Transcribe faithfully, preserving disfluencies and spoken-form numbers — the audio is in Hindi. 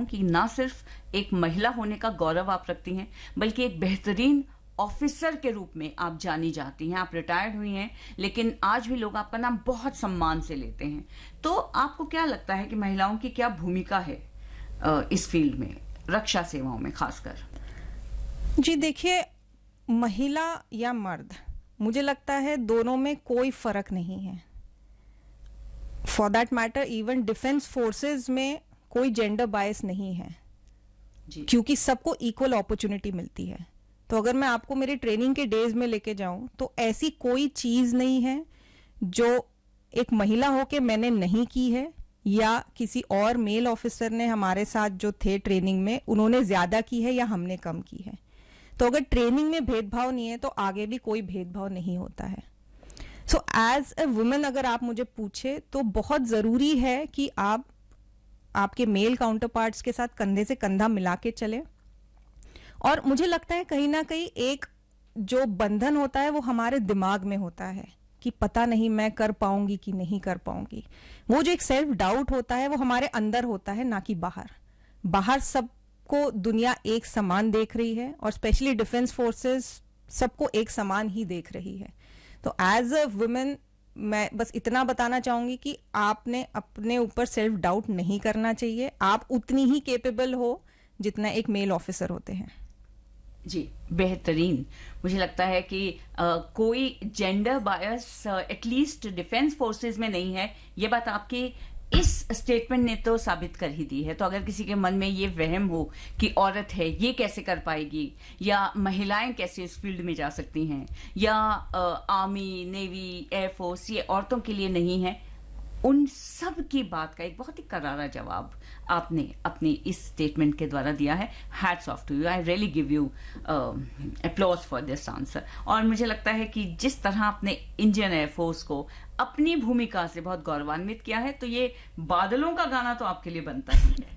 हूं कि ना सिर्फ एक महिला होने का गौरव आप रखती हैं, बल्कि एक बेहतरीन ऑफिसर के रूप में आप जानी जाती हैं। आप रिटायर्ड हुई हैं, लेकिन आज भी लोग आपका नाम बहुत सम्मान से लेते हैं। तो आपको क्या लगता है कि महिलाओं की क्या भूमिका है इस फील्ड में, रक्षा सेवाओं में खासकर? जी देखिए, महिला या मर्द, मुझे लगता है दोनों में कोई फर्क नहीं है। For that matter even defence forces में कोई जेंडर बायस नहीं है जी। क्योंकि सबको इक्वल अपॉर्चुनिटी मिलती है। तो अगर मैं आपको मेरी ट्रेनिंग के डेज में लेके जाऊं तो ऐसी कोई चीज नहीं है जो एक महिला होके मैंने नहीं की है या किसी और मेल ऑफिसर ने हमारे साथ जो थे ट्रेनिंग में उन्होंने ज्यादा की है या हमने कम की है। तो अगर ट्रेनिंग में भेदभाव नहीं है तो आगे भी कोई भेदभाव नहीं होता है। सो एज ए वुमेन अगर आप मुझे पूछे तो बहुत जरूरी है कि आप आपके मेल काउंटर पार्ट्स के साथ कंधे से कंधा मिला के चले। और मुझे लगता है कहीं ना कहीं एक जो बंधन होता है वो हमारे दिमाग में होता है कि पता नहीं मैं कर पाऊंगी कि नहीं कर पाऊंगी। वो जो एक सेल्फ डाउट होता है वो हमारे अंदर होता है, ना कि बाहर। बाहर सबको दुनिया एक समान देख रही है और स्पेशली डिफेंस फोर्सेस सबको एक समान ही देख रही है। तो एज अ वुमेन मैं बस इतना बताना चाहूंगी कि आपने अपने ऊपर सेल्फ डाउट नहीं करना चाहिए। आप उतनी ही केपेबल हो जितना एक मेल ऑफिसर होते हैं। जी, बेहतरीन। मुझे लगता है कि आ, कोई gender bias at least defence forces में नहीं है। ये बात आपकी इस स्टेटमेंट ने तो साबित कर ही दी है। तो अगर किसी के मन में ये वहम हो कि औरत है ये कैसे कर पाएगी, या महिलाएं कैसे इस फील्ड में जा सकती हैं, या आर्मी, नेवी, एयरफोर्स ये औरतों के लिए नहीं है, उन सब की बात का एक बहुत ही करारा जवाब आपने अपने इस स्टेटमेंट के द्वारा दिया है। Hats off to you, I really give you applause for this answer. और मुझे लगता है कि जिस तरह आपने इंडियन एयरफोर्स को अपनी भूमिका से बहुत गौरवान्वित किया है, तो ये बादलों का गाना तो आपके लिए बनता ही है।